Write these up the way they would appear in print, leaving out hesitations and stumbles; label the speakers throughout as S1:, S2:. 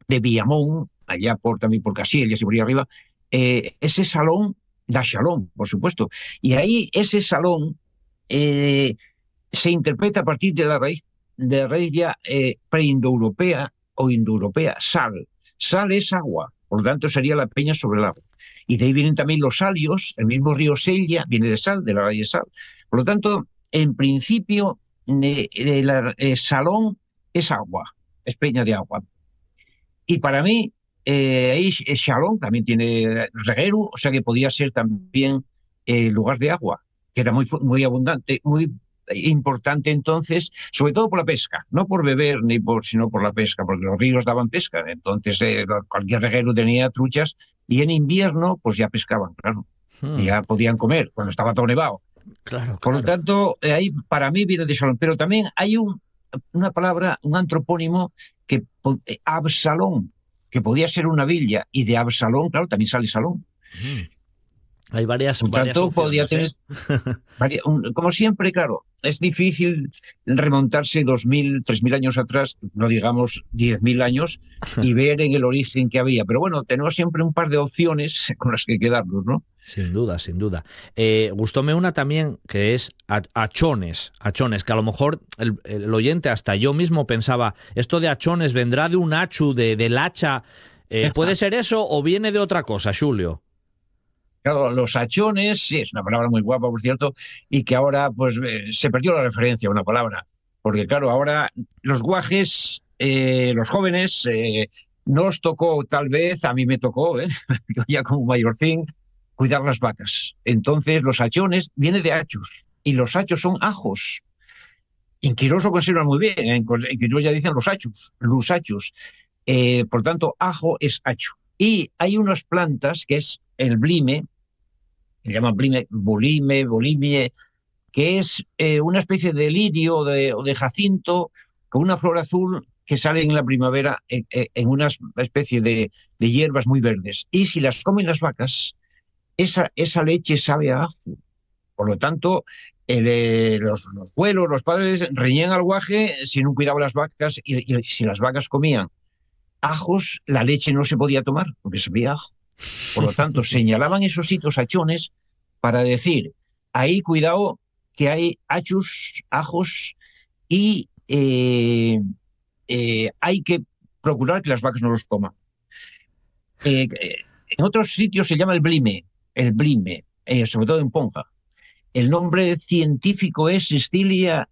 S1: de Viamón, allá también por Casillas y por ahí arriba, ese salón da Shalom, por supuesto. Y ahí ese salón eh, se interpreta a partir de la raíz ya preindoeuropea o indoeuropea, sal. Sal es agua, por lo tanto sería la peña sobre el agua. Y de ahí vienen también los salios, el mismo río Sella viene de sal, de la raíz de sal. Por lo tanto, en principio, salón es agua, es peña de agua. Y para mí, ahí Shalom también tiene reguero, o sea que podía ser también lugar de agua, que era muy abundante, muy importante entonces, sobre todo por la pesca, no por beber sino por la pesca, porque los ríos daban pesca, entonces cualquier reguero tenía truchas y en invierno pues ya pescaban, claro, y
S2: Hmm,
S1: ya podían comer cuando estaba todo nevado.
S2: claro,
S1: Por lo
S2: claro.
S1: tanto, ahí para mí viene de Shalom, pero también hay una palabra, un antropónimo que Absalón, que podía ser una villa, y de Absalón, claro, también sale Salón.
S2: Hmm. Hay varias,
S1: Por
S2: varias
S1: tanto, podía
S2: opciones,
S1: tener,
S2: ¿eh?
S1: como siempre, claro, es difícil remontarse 2.000, 3.000 años atrás, no digamos 10.000 años, y ver en el origen que había. Pero bueno, tenemos siempre un par de opciones con las que quedarnos, ¿no?
S2: Sin duda, sin duda. Gustóme una también que es achones, achones, que a lo mejor el oyente, hasta yo mismo pensaba, esto de achones vendrá de un hachu, del hacha. ¿Puede ser eso o viene de otra cosa, Julio?
S1: Claro, los hachones, sí, es una palabra muy guapa, por cierto, y que ahora pues se perdió la referencia a una palabra, porque claro, ahora los guajes, los jóvenes, no os tocó tal vez, a mí me tocó, yo ya como mayorcín, cuidar las vacas. Entonces los hachones viene de hachos, y los hachos son ajos. En Quirós lo conservan muy bien, en Quirós ya dicen los hachos. Por tanto, ajo es hacho. Y hay unas plantas que es el blime, se llama bolimie, que es una especie de lirio o de jacinto con una flor azul que sale en la primavera en una especie de hierbas muy verdes. Y si las comen las vacas, esa leche sabe a ajo. Por lo tanto, los abuelos, los padres reñían al guaje si no cuidaban las vacas y si las vacas comían ajos, la leche no se podía tomar porque sabía a ajo. Por lo tanto, señalaban esos sitios achones para decir, ahí cuidado que hay ajos y hay que procurar que las vacas no los coman. En otros sitios se llama el blime, sobre todo en Ponja. El nombre científico es Stilia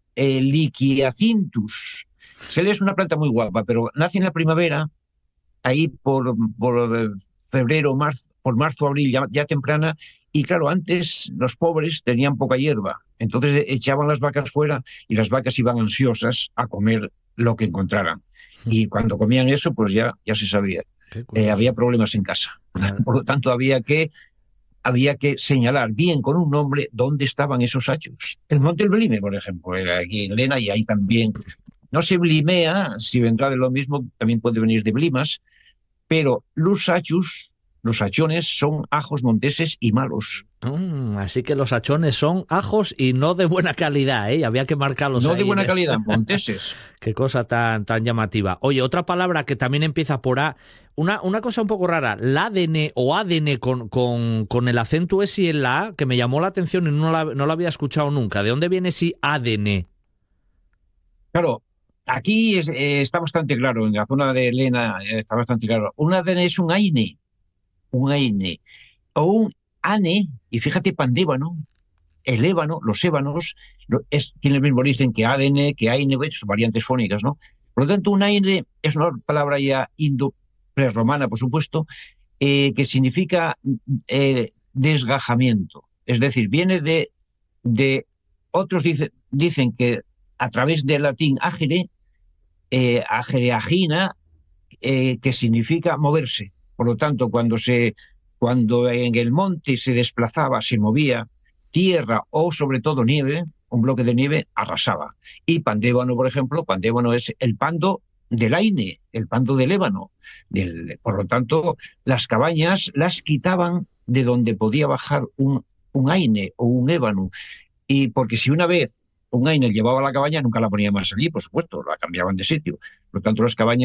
S1: liquiacinthus. Se le es una planta muy guapa, pero nace en la primavera ahí por febrero, marzo, por marzo, abril, ya temprana, y claro, antes los pobres tenían poca hierba, entonces echaban las vacas fuera y las vacas iban ansiosas a comer lo que encontraran. Y cuando comían eso, pues ya se sabía.
S2: Qué
S1: Había
S2: curioso.
S1: problemas en casa.
S2: Ya,
S1: Por lo tanto, había que señalar bien con un nombre dónde estaban esos hachos. El Monte El Blime, por ejemplo, era aquí en Lena y ahí también. No se blimea, si vendrá de lo mismo, también puede venir de blimas, pero los achus, los achones, son ajos monteses y malos.
S2: así que los achones son ajos y no de buena calidad, ¿eh? Había que marcarlos
S1: No de
S2: ahí.
S1: buena calidad, monteses.
S2: Qué cosa tan, tan llamativa. Oye, otra palabra que también empieza por A, una cosa un poco rara, ladene o adene con el acento ese en la A, que me llamó la atención y no la había escuchado nunca. ¿De dónde viene ese adene?
S1: Claro, aquí está bastante claro, en la zona de Elena está bastante claro. Un ADN es un aine, o un ane, y fíjate, pandébano, el ébano, los ébanos, tienen el mismo origen que ADN, que aine, son variantes fónicas, ¿no? Por lo tanto, un aine es una palabra ya indo-prerromana, por supuesto, que significa desgajamiento. Es decir, viene de otros dicen que a través del latín agere, agereagina, que significa moverse. Por lo tanto, cuando en el monte se desplazaba, se movía tierra o sobre todo nieve, un bloque de nieve arrasaba. Y pandébano, por ejemplo, pandébano es el pando del aine, el pando del ébano. Por lo tanto, las cabañas las quitaban de donde podía bajar un aine o un ébano. Y porque si una vez un aine llevaba la cabaña, nunca la ponía más allí, por supuesto, la cambiaban de sitio. Por lo tanto, las cabañas